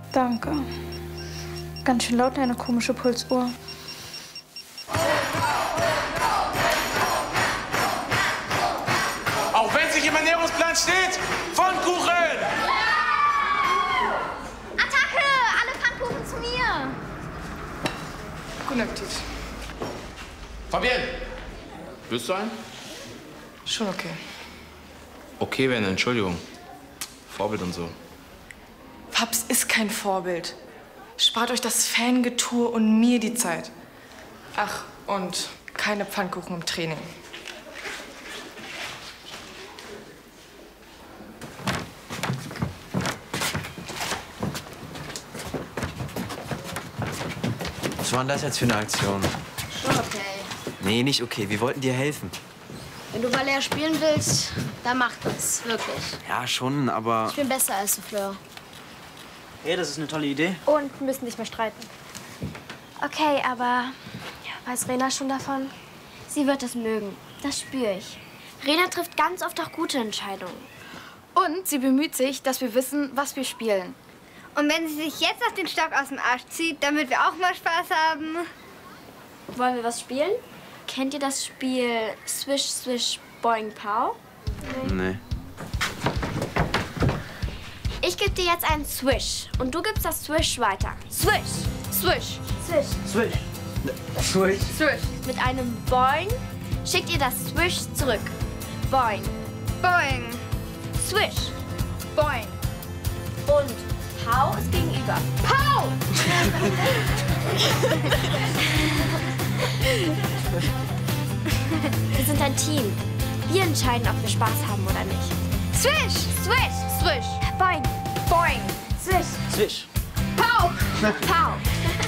Danke. Ganz schön laut, deine komische Pulsuhr. Auch wenn sich im Ernährungsplan steht, Pfannkuchen! Attacke! Alle Pfannkuchen zu mir! Guten Appetit. Fabienne, willst du einen? Schon okay. Okay, wenn, Entschuldigung. Vorbild und so. Fabs ist kein Vorbild. Spart euch das Fangetue und mir die Zeit. Ach, und keine Pfannkuchen im Training. Was war denn das jetzt für eine Aktion? Schon okay. Nee, nicht okay. Wir wollten dir helfen. Wenn du Ballett spielen willst, dann mach das. Wirklich. Ja, schon, aber... Ich bin besser als du, Fleur. Hey, das ist eine tolle Idee. Und müssen nicht mehr streiten. Okay, aber weiß Rena schon davon? Sie wird es mögen. Das spüre ich. Rena trifft ganz oft auch gute Entscheidungen. Und sie bemüht sich, dass wir wissen, was wir spielen. Und wenn sie sich jetzt noch den Stock aus dem Arsch zieht, damit wir auch mal Spaß haben. Wollen wir was spielen? Kennt ihr das Spiel Swish, Swish, Boing, Pow? Nee. Ich gebe dir jetzt einen Swish und du gibst das Swish weiter. Swish, Swish, Swish, Swish. Swish. Swish. Mit einem Boing schickt ihr das Swish zurück. Boing, Boing. Swish. Boing. Und Pow ist gegenüber. Pow! Wir sind ein Team. Wir entscheiden, ob wir Spaß haben oder nicht. Swish! Swish! Swish! Boing, Boing! Swish, Swish. Pow! Pow.